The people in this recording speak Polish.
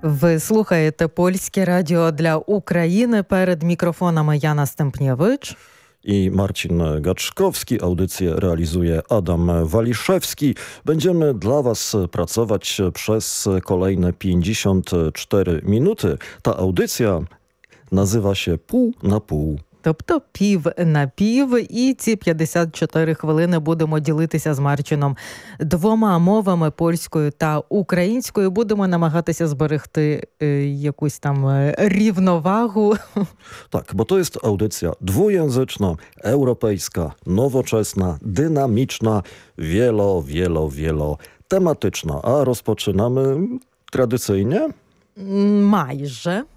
Ви слухаєте Польське радіо для України. Перед мікрофонами Jana Stępniewicz i Marcin Gaczkowski. Audycję realizuje Adam Waliszewski. Będziemy dla Was pracować przez kolejne 54 minuty. Ta audycja nazywa się Pół na pół. Тобто пів на пів, і ці 54 хвилини будемо ділитися з Марчином двома мовами, польською та українською. Будемо намагатися зберегти якусь там рівновагу. Tak, bo to jest audycja dwujęzyczna, europejska, nowoczesna, dynamiczna, wielotematyczna. A rozpoczynamy tradycyjnie? Майже.